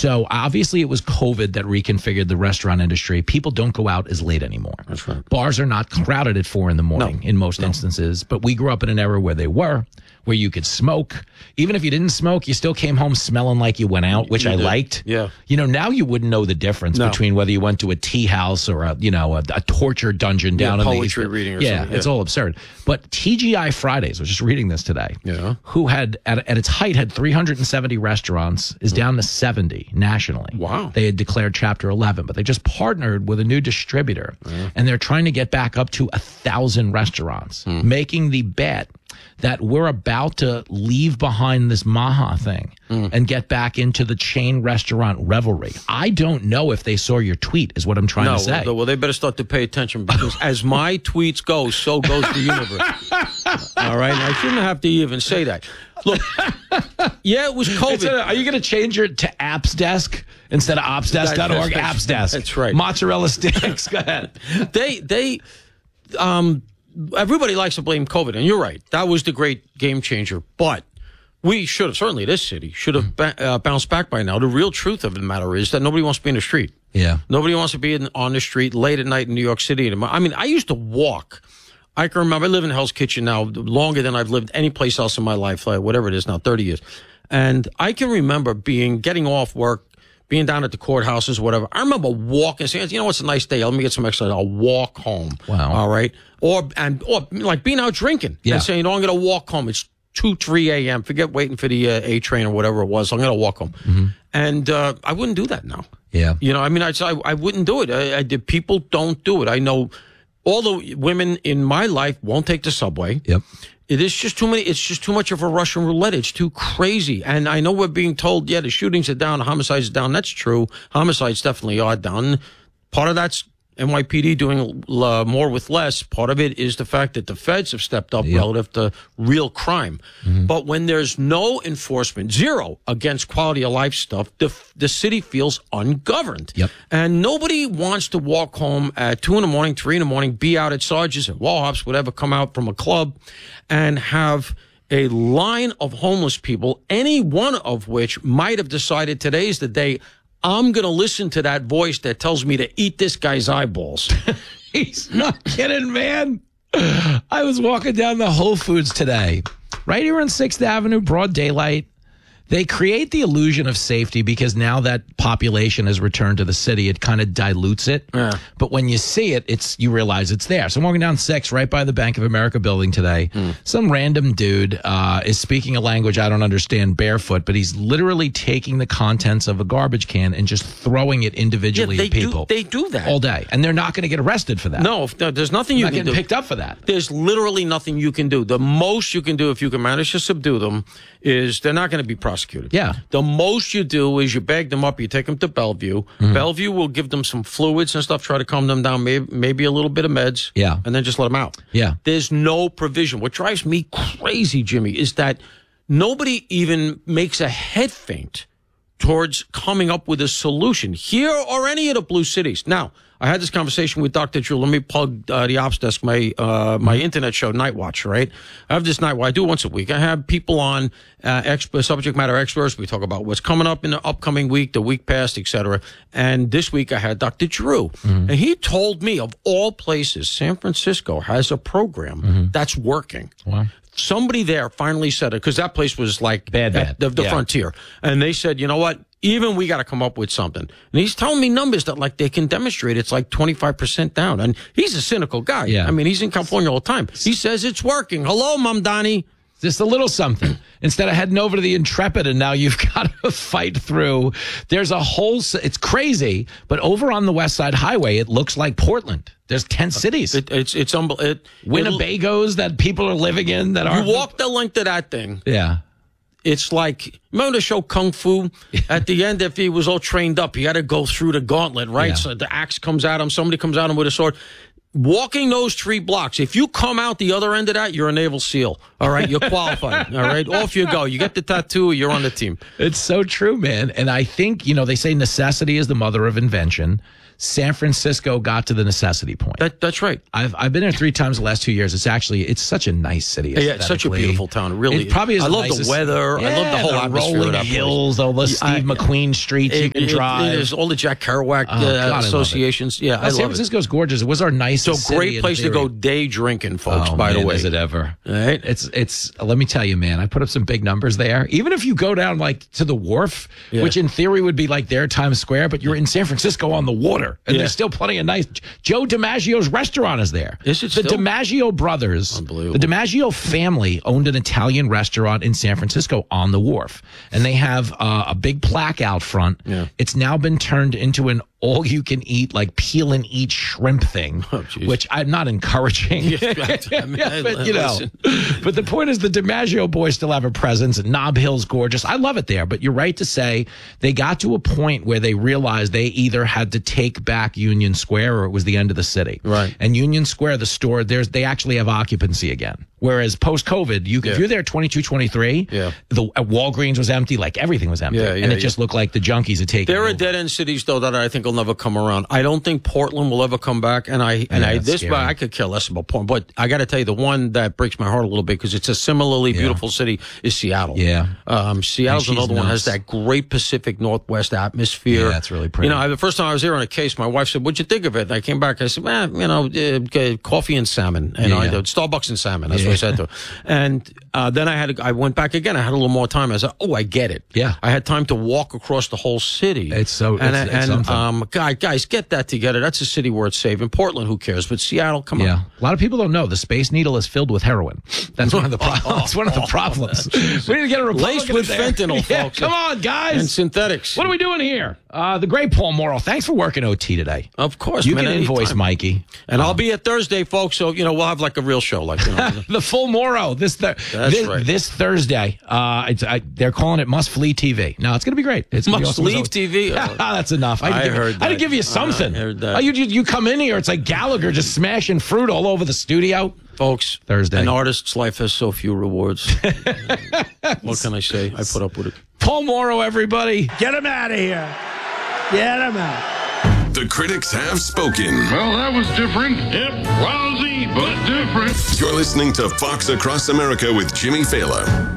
So obviously it was COVID that reconfigured the restaurant industry. People don't go out as late anymore. That's right. Bars are not crowded at 4 a.m. in most instances, but we grew up in an era where they were, where you could smoke. Even if you didn't smoke, you still came home smelling like you went out, which I liked. Yeah. You know, now you wouldn't know the difference between whether you went to a tea house or a torture dungeon down in poetry reading or something. Yeah, it's all absurd. But TGI Fridays, I was just reading this today, who had, at its height, had 370 restaurants, is down to 70 nationally. Wow. They had declared Chapter 11, but they just partnered with a new distributor, and they're trying to get back up to 1,000 restaurants, making the bet that we're about to leave behind this Maha thing and get back into the chain restaurant revelry. I don't know if they saw your tweet, is what I'm trying to say. Well, they better start to pay attention, because as my tweets go, so goes the universe. All right? And I shouldn't have to even say that. Look, it was COVID. Are you going to change your to Apps Desk instead of opsdesk.org? Apps Desk. That's right. Mozzarella sticks. Go ahead. Everybody likes to blame COVID, and you're right. That was the great game changer. But we should have, certainly this city, should have bounced back by now. The real truth of the matter is that nobody wants to be in the street. Yeah. Nobody wants to be on the street late at night in New York City. I mean, I used to walk. I can remember, I live in Hell's Kitchen now longer than I've lived any place else in my life, like whatever it is now, 30 years. And I can remember getting off work, being down at the courthouses, whatever. I remember walking, saying, you know, it's a nice day. Let me get some exercise. I'll walk home. Wow. All right. Or like being out drinking and saying, you know, I'm going to walk home. It's 2, 3 a.m. Forget waiting for the A train or whatever it was. I'm going to walk home. And I wouldn't do that now. Yeah. You know, I mean, I wouldn't do it. People don't do it. I know all the women in my life won't take the subway. Yep. It is just too many. It's just too much of a Russian roulette. It's too crazy. And I know we're being told, the shootings are down, the homicides are down. That's true. Homicides definitely are down. Part of that's NYPD doing more with less. Part of it is the fact that the feds have stepped up relative to real crime. But when there's no enforcement, zero against quality of life stuff, the city feels ungoverned. Yep. And nobody wants to walk home at 2 a.m, 3 a.m, be out at Sarge's, at Wallhops, whatever, come out from a club and have a line of homeless people, any one of which might have decided today's the day I'm going to listen to that voice that tells me to eat this guy's eyeballs. He's not kidding, man. I was walking down the Whole Foods today, right here on 6th Avenue, broad daylight. They create the illusion of safety because now that population has returned to the city, it kind of dilutes it. Yeah. But when you see it, you realize it's there. So I'm walking down 6th, right by the Bank of America building today. Some random dude is speaking a language I don't understand barefoot, but he's literally taking the contents of a garbage can and just throwing it individually at people. They do that all day, and they're not going to get arrested for that. No, there's nothing you can do. Not getting picked up for that. There's literally nothing you can do. The most you can do, if you can manage to subdue them, is they're not going to be prosecuted. Yeah. The most you do is you bag them up, you take them to Bellevue. Bellevue will give them some fluids and stuff, try to calm them down, maybe a little bit of meds. Yeah. And then just let them out. Yeah. There's no provision. What drives me crazy, Jimmy, is that nobody even makes a head feint towards coming up with a solution here or any of the blue cities. Now, I had this conversation with Dr. Drew. Let me plug the Ops Desk, my internet show, Night Watch, right? I have this Night Watch. I do it once a week. I have people on, subject matter experts. We talk about what's coming up in the upcoming week, the week past, etc. And this week I had Dr. Drew. And he told me, of all places, San Francisco has a program that's working. Wow. Somebody there finally said it, because that place was like bad. The frontier. And they said, you know what? Even we got to come up with something. And he's telling me numbers that like they can demonstrate it's like 25% down. And he's a cynical guy. Yeah. I mean, he's in California all the time. He says it's working. Hello, Mamdani. Just a little something. Instead of heading over to the Intrepid and now you've got to fight through. There's a whole, it's crazy, but over on the West Side Highway, it looks like Portland. There's 10 cities. It's Winnebagos that people are living in that are. You walk the length of that thing. Yeah. It's like, remember the show Kung Fu? At the end, if he was all trained up, he had to go through the gauntlet, right? Yeah. So the axe comes at him, somebody comes at him with a sword. walking those 3 blocks, if you come out the other end of that, you're a Naval SEAL. All right, you're qualified. All right, off you go. You get the tattoo, you're on the team. It's so true, man. And I think, they say necessity is the mother of invention. San Francisco got to the necessity point. That's right. I've been there 3 times the last 2 years. It's such a nice city. Yeah, it's such a beautiful town. It really it probably is. I love the weather. I love the whole atmosphere rolling of that hills, all the Steve McQueen streets you can drive. There's all the Jack Kerouac associations. Yeah, I love San Francisco's gorgeous. It was our nicest city. So great place to go day drinking, folks. By the way, is it ever? Right? It's. Let me tell you, man. I put up some big numbers there. Even if you go down to the wharf, which in theory would be like their Times Square, but you're in San Francisco on the water, and there's still plenty of nice. Joe DiMaggio's restaurant is there. Is it the still? DiMaggio brothers? Unbelievable. The DiMaggio family owned an Italian restaurant in San Francisco on the wharf, and they have a big plaque out front. Yeah. It's now been turned into an all-you-can-eat, peel and eat shrimp thing, which I'm not encouraging. But the point is, the DiMaggio boys still have a presence, and Nob Hill's gorgeous. I love it there, but you're right to say they got to a point where they realized they either had to take back Union Square or it was the end of the city. Right. And Union Square, the store, they actually have occupancy again. Whereas post-COVID, if you're there 22, 23, the Walgreens was empty, everything was empty. And it just looked like the junkies had taken There it are over. dead-end cities, though, that I think will never come around. I don't think Portland will ever come back. I could care less about Portland. But I got to tell you, the one that breaks my heart a little bit, because it's a similarly beautiful city, is Seattle. Yeah. Seattle's another one that has that great Pacific Northwest atmosphere. Yeah, that's really pretty. The first time I was there on a case, my wife said, "What'd you think of it?" And I came back, I said, coffee and salmon. Starbucks and salmon. That's what I said to her. And then I went back again. I had a little more time. I said, "Oh, I get it." Yeah, I had time to walk across the whole city. It's something. Guys, get that together. That's a city worth saving. Portland, who cares? But Seattle, come on. A lot of people don't know the Space Needle is filled with heroin. That's one of the problems. That's one of the problems. We need to get a Republican laced with fentanyl, folks. Come on, guys. And synthetics. What are we doing here? The great Paul Morrow. Thanks for working OT today. Of course, you can invoice anytime. Mikey, and I'll be at Thursday, folks. So we'll have a real show, the full Morrow. This Thursday. They're calling it Must Flee TV. No, it's going to be great. It's Must Leave TV. That's enough. I heard that. I had to give you something. I heard that. You come in here, it's like Gallagher just smashing fruit all over the studio. Folks, Thursday. An artist's life has so few rewards. What can I say? I put up with it. Paul Morrow, everybody. Get him out of here. Get him out. The critics have spoken. Well, that was different. Yep, lousy, but different. You're listening to Fox Across America with Jimmy Fallon.